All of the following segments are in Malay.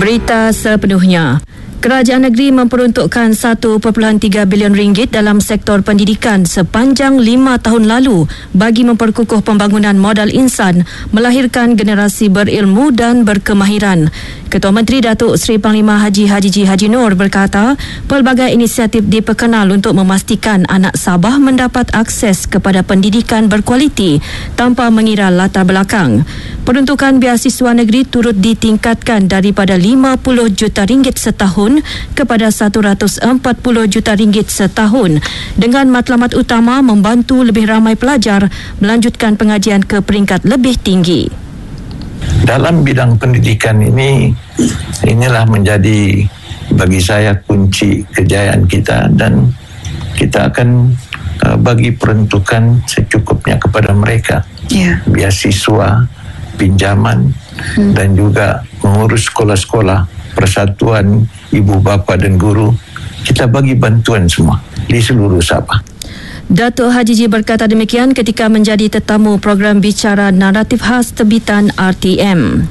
Berita sepenuhnya. Kerajaan negeri memperuntukkan 1.3 bilion ringgit dalam sektor pendidikan sepanjang 5 tahun lalu bagi memperkukuh pembangunan modal insan, melahirkan generasi berilmu dan berkemahiran. Ketua Menteri Datuk Seri Panglima Haji Haji Nur berkata, pelbagai inisiatif diperkenal untuk memastikan anak Sabah mendapat akses kepada pendidikan berkualiti tanpa mengira latar belakang. Peruntukan beasiswa negeri turut ditingkatkan daripada 50 juta ringgit setahun kepada 140 juta ringgit setahun dengan matlamat utama membantu lebih ramai pelajar melanjutkan pengajian ke peringkat lebih tinggi. Dalam bidang pendidikan inilah menjadi bagi saya kunci kejayaan kita, dan kita akan bagi peruntukan secukupnya kepada mereka. Beasiswa, pinjaman dan juga mengurus sekolah-sekolah, persatuan ibu bapa dan guru. Kita bagi bantuan semua di seluruh Sabah. Datuk Haji berkata demikian ketika menjadi tetamu program bicara naratif khas terbitan RTM.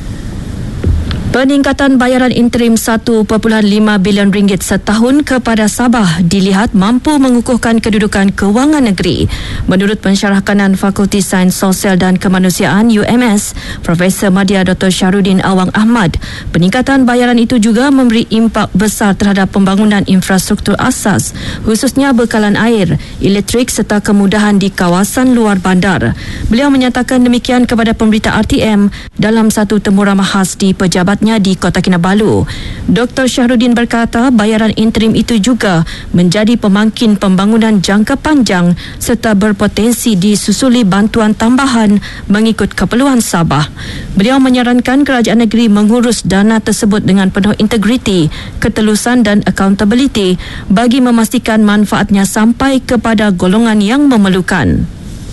Peningkatan bayaran interim 1.5 bilion ringgit setahun kepada Sabah dilihat mampu mengukuhkan kedudukan kewangan negeri. Menurut pensyarah kanan Fakulti Sains Sosial dan Kemanusiaan UMS, Profesor Madya Dr. Syahrudin Awang Ahmad, peningkatan bayaran itu juga memberi impak besar terhadap pembangunan infrastruktur asas, khususnya bekalan air, elektrik serta kemudahan di kawasan luar bandar. Beliau menyatakan demikian kepada pemberita RTM dalam satu temu ramah khas di pejabatnya di Kota Kinabalu. Dr. Syahrudin berkata bayaran interim itu juga menjadi pemangkin pembangunan jangka panjang serta berpotensi disusuli bantuan tambahan mengikut keperluan Sabah. Beliau menyarankan kerajaan negeri mengurus dana tersebut dengan penuh integriti, ketelusan dan accountability bagi memastikan manfaatnya sampai kepada golongan yang memerlukan.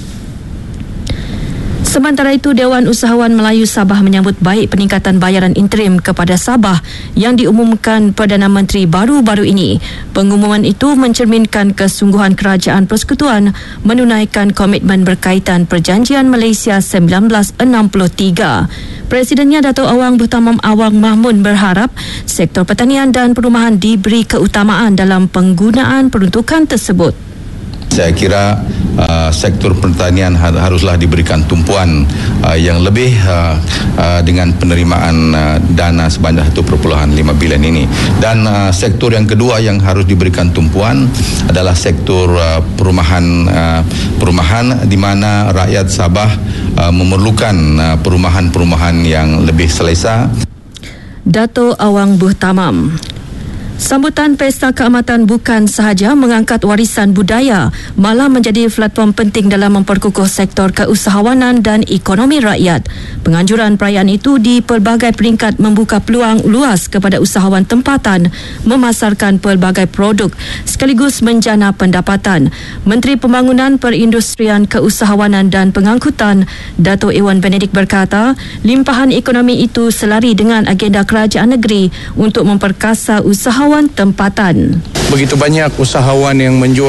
Sementara itu, Dewan Usahawan Melayu Sabah menyambut baik peningkatan bayaran interim kepada Sabah yang diumumkan Perdana Menteri baru-baru ini. Pengumuman itu mencerminkan kesungguhan Kerajaan Persekutuan menunaikan komitmen berkaitan Perjanjian Malaysia 1963. Presidennya Datuk Awang Bertamam Awang Mahmud berharap sektor pertanian dan perumahan diberi keutamaan dalam penggunaan peruntukan tersebut. Saya kira sektor pertanian haruslah diberikan tumpuan yang lebih dengan penerimaan dana sebanyak 1.5 bilion ini. Dan sektor yang kedua yang harus diberikan tumpuan adalah sektor perumahan di mana rakyat Sabah memerlukan perumahan-perumahan yang lebih selesa. Datuk Awang Bertamam. Sambutan Pesta Keamatan bukan sahaja mengangkat warisan budaya, malah menjadi platform penting dalam memperkukuh sektor keusahawanan dan ekonomi rakyat. Penganjuran perayaan itu di pelbagai peringkat membuka peluang luas kepada usahawan tempatan memasarkan pelbagai produk sekaligus menjana pendapatan. Menteri Pembangunan Perindustrian Keusahawanan dan Pengangkutan Dato' Ewan Benedict berkata, limpahan ekonomi itu selari dengan agenda kerajaan negeri untuk memperkasa usahawan tempatan. Begitu banyak usahawan yang menjual